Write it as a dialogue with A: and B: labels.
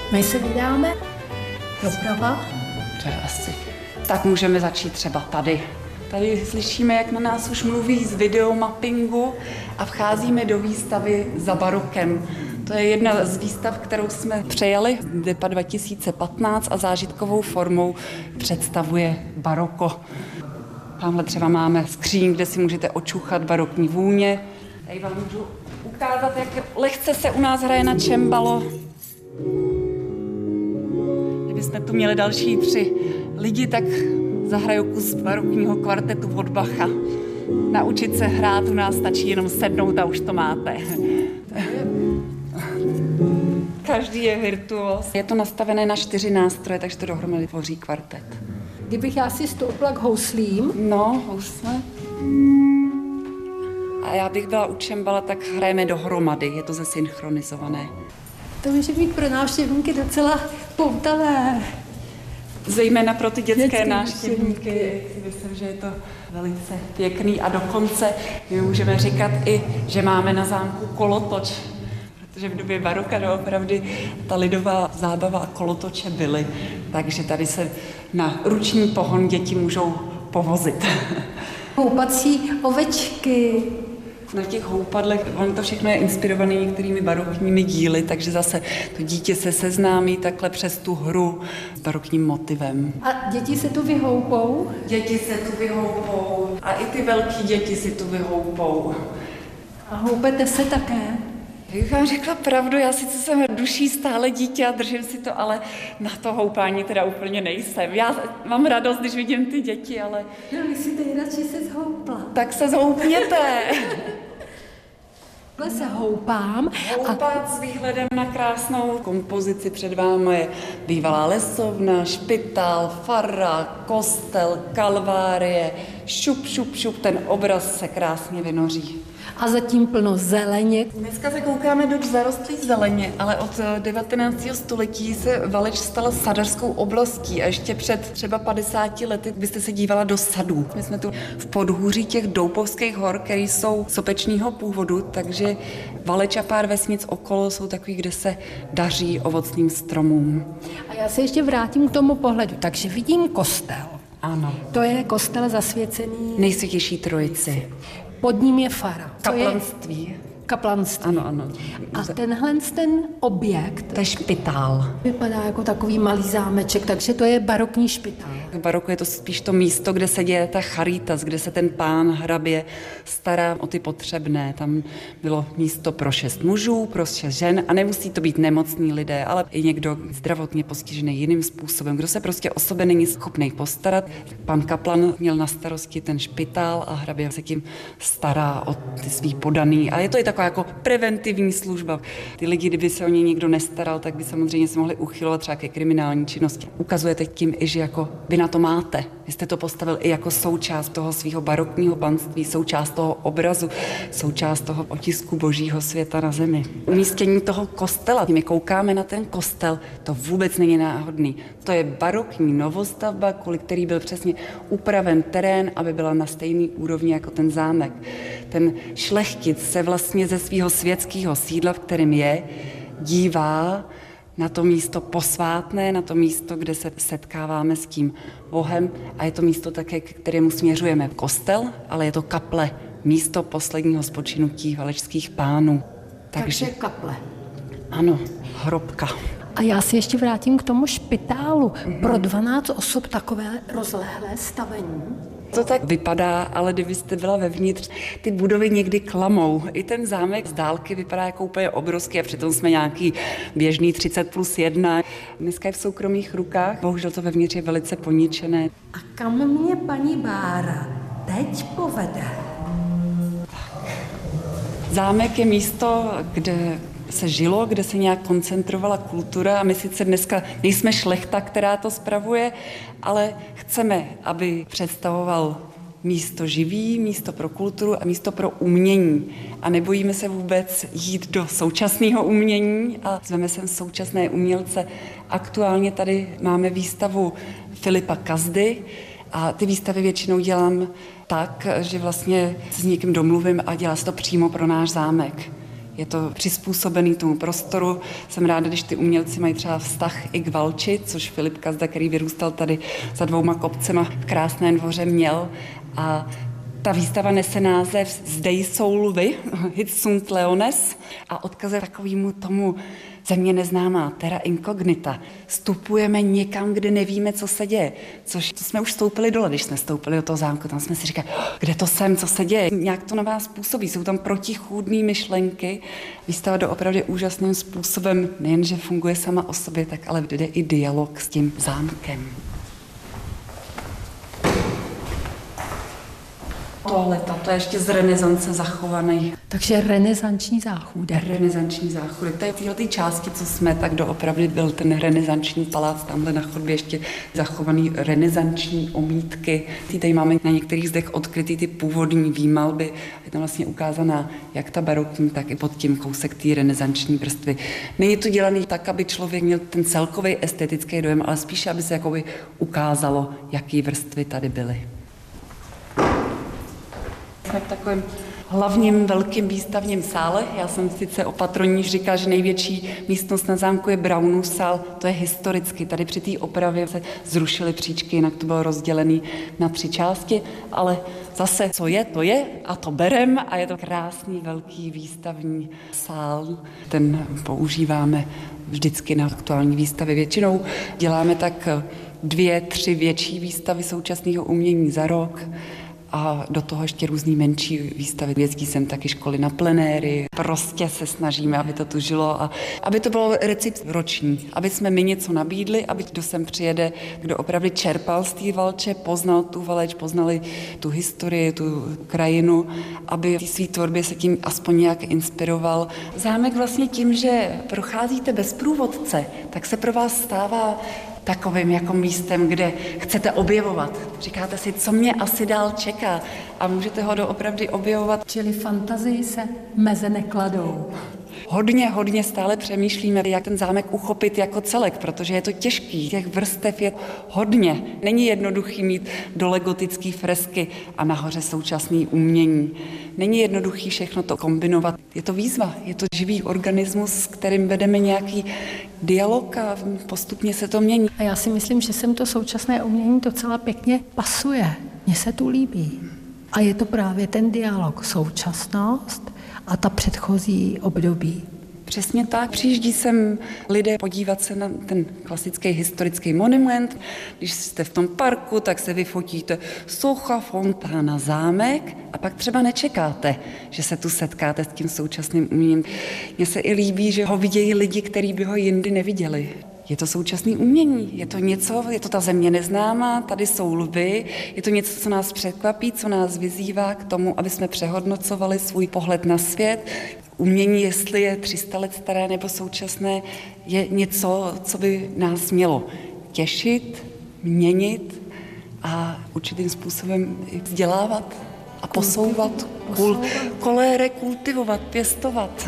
A: My se vydáme doprava.
B: To je asi. Tak můžeme začít třeba tady. Tady slyšíme, jak na nás už mluví z videomappingu a vcházíme do výstavy Za barokem. To je jedna z výstav, kterou jsme přejali v DEPA 2015 a zážitkovou formou představuje baroko. Tamhle třeba máme skříň, kde si můžete očuchat barokní vůně. Tady vám můžu ukázat, jak lehce se u nás hraje na čembalo. Kdybychom tu měli další 3 lidi, tak zahrajou kus barokního kvartetu od Bacha. Naučit se hrát u nás stačí jenom sednout a už to máte. Každý je virtuos. Je to nastavené na 4 nástroje, takže to dohromady tvoří kvartet.
A: Kdybych já si stoupla k houslím.
B: No, housle. A já bych byla u čembala, tak hrajeme dohromady, je to zesynchronizované.
A: To může být pro návštěvníky docela poutavé.
B: Zejména pro ty dětské návštěvníky. Myslím, že je to velice pěkný a dokonce my můžeme říkat i, že máme na zámku kolotoč, protože v době baroka doopravdy ta lidová zábava a kolotoče byly, takže tady se na ruční pohon děti můžou povozit.
A: Houpací ovečky.
B: Na těch houpadlech, ono to všechno je inspirované některými barokními díly, takže zase to dítě se seznámí takhle přes tu hru s barokním motivem.
A: A děti se tu vyhoupou?
B: Děti se tu vyhoupou a i ty velký děti si tu vyhoupou.
A: A houpete se také?
B: Jak vám řekla pravdu, já sice jsem duší stále dítě a držím si to, ale na to houpání teda úplně nejsem. Já mám radost, když vidím ty děti, ale...
A: No, vy si nejradši se zhoupla.
B: Tak se zhoupněte.
A: Takhle se houpám.
B: Houpat s výhledem na krásnou kompozici před vámi je bývalá lesovna, špitál, fara, kostel, kalvárie, šup, šup, šup, ten obraz se krásně vynoří.
A: A zatím plno zeleně.
B: Dneska se koukáme do zarostlé zeleně, ale od 19. století se Valeč stala sadařskou oblastí a ještě před třeba 50 lety byste se dívala do sadů. My jsme tu v podhůří těch Doupovských hor, které jsou sopečního původu, takže Valeč a pár vesnic okolo jsou takový, kde se daří ovocným stromům.
A: A já se ještě vrátím k tomu pohledu. Takže vidím kostel.
B: Ano.
A: To je kostel zasvěcený
B: Nejsvětější trojici.
A: Pod ním je fara.
B: Kaplanství.
A: Kaplanství.
B: Ano, ano.
A: A tenhle ten objekt
B: To je špitál.
A: vypadá jako takový malý zámeček, takže to je barokní špitál.
B: V baroku je to spíš to místo, kde se děje ta charitas, kde se ten pán hrabě stará o ty potřebné. Tam bylo místo pro 6 mužů, pro 6 žen a nemusí to být nemocní lidé, ale i někdo zdravotně postižený jiným způsobem, kdo se prostě o sebe není schopný postarat. Pan kaplan měl na starosti ten špitál a hrabě se tím stará o ty svý podaný. A je to i taková jako preventivní služba. Ty lidi, kdyby se o ně někdo nestaral, tak by samozřejmě se mohli uchylovat třeba ke kriminální činnosti. Ukazujete tím i, že jako vy na to máte. Vy jste to postavil i jako součást toho svého barokního panství, součást toho obrazu, součást toho otisku božího světa na zemi. Umístění toho kostela, my koukáme na ten kostel, to vůbec není náhodný. To je barokní novostavba, kvůli který byl přesně upraven terén, aby byla na stejné úrovni jako ten zámek. Ten šlechtic se vlastně ze svého světského sídla, v kterém je, dívá na to místo posvátné, na to místo, kde se setkáváme s tím Bohem a je to místo také, k kterému směřujeme. Kostel, ale je to kaple, místo posledního spočinutí valečských pánů.
A: Takže kaple.
B: Ano, hrobka.
A: A já se ještě vrátím k tomu špitálu. Pro 12 osob takové rozlehlé stavení.
B: To tak vypadá, ale kdybyste byla vevnitř, ty budovy někdy klamou. I ten zámek z dálky vypadá jako úplně obrovský a přitom jsme nějaký běžný 30+1. Dneska je v soukromých rukách, bohužel to vevnitř je velice poničené.
A: A kam mě paní Bára teď povede?
B: Zámek je místo, kde se žilo, kde se nějak koncentrovala kultura a my sice dneska nejsme šlechta, která to spravuje, ale chceme, aby představoval místo živý, místo pro kulturu a místo pro umění. A nebojíme se vůbec jít do současného umění a zveme sem současné umělce. Aktuálně tady máme výstavu Filipa Kazdy a ty výstavy většinou dělám tak, že vlastně s někým domluvím a dělá se to přímo pro náš zámek. Je to přizpůsobený tomu prostoru. Jsem ráda, když ty umělci mají třeba vztah i k Valči, což Filip Kazda, který vyrůstal tady za 2 kopcema v krásném dvoře, měl. A ta výstava nese název Zde jsou lvy, Hic sunt leones, a odkazuje takovému tomu země neznámá, terra incognita. Vstupujeme někam, kde nevíme, co se děje. Což to jsme už vstoupili dole, když jsme vstoupili do toho zámku. Tam jsme si říkali, kde to jsem, co se děje. Nějak to na vás působí. Jsou tam protichůdné myšlenky. Výstava doopravdy úžasným způsobem nejenže funguje sama o sobě, tak ale jde i dialog s tím zámkem. Toaleta, to je ještě z renesance zachovaný.
A: Takže renesanční záchůdek.
B: Renesanční záchůdek. To je v této části, co jsme, tak doopravdy byl ten renesanční palác, tamhle na chodbě ještě zachovaný renesanční omítky. Tady máme na některých zdech odkrytý ty původní výmalby. Je tam vlastně ukázaná jak ta barokní, tak i pod tím kousek té renesanční vrstvy. Není to dělané tak, aby člověk měl ten celkový estetický dojem, ale spíše, aby se jakoby ukázalo, jaký vrstvy tady byly. Jsme v takovém hlavním velkým výstavním sále. Já jsem sice o patroníž říkala, že největší místnost na zámku je Braunův sál. To je historicky. Tady při té opravě se zrušily příčky, jinak to bylo rozdělené na 3 části, ale zase co je, to je a to berem a je to krásný velký výstavní sál. Ten používáme vždycky na aktuální výstavy. Většinou děláme tak 2, 3 větší výstavy současného umění za rok. A do toho ještě různý menší výstavy. Jezdí sem taky školy na plenéry. Prostě se snažíme, aby to tu žilo a aby to bylo reciproční. Aby jsme my něco nabídli, aby kdo sem přijede, kdo opravdu čerpal z té Valče, poznal tu Valeč, poznali tu historii, tu krajinu, aby v té své tvorbě se tím aspoň nějak inspiroval. Zámek vlastně tím, že procházíte bez průvodce, tak se pro vás stává takovým jako místem, kde chcete objevovat. Říkáte si, co mě asi dál čeká a můžete ho doopravdy objevovat.
A: Čili fantazii se meze nekladou.
B: Hodně stále přemýšlíme, jak ten zámek uchopit jako celek, protože je to těžký. Těch vrstev je hodně. Není jednoduchý mít dole gotický fresky a nahoře současný umění. Není jednoduchý všechno to kombinovat. Je to výzva, je to živý organismus, s kterým vedeme nějaký dialog a postupně se to mění.
A: A já si myslím, že sem to současné umění docela pěkně pasuje. Mně se tu líbí. A je to právě ten dialog, současnost a ta předchozí období.
B: Přesně tak. Přijíždí sem lidé podívat se na ten klasický historický monument. Když jste v tom parku, tak se vyfotíte socha, fontána, zámek a pak třeba nečekáte, že se tu setkáte s tím současným uměním. Mně se i líbí, že ho vidějí lidi, kteří by ho jindy neviděli. Je to současné umění, je to něco, je to ta země neznámá, tady jsou lvy, je to něco, co nás překvapí, co nás vyzývá k tomu, aby jsme přehodnocovali svůj pohled na svět. Umění, jestli je 300 let staré nebo současné, je něco, co by nás mělo těšit, měnit a určitým způsobem vzdělávat a posouvat, kultivovat, pěstovat.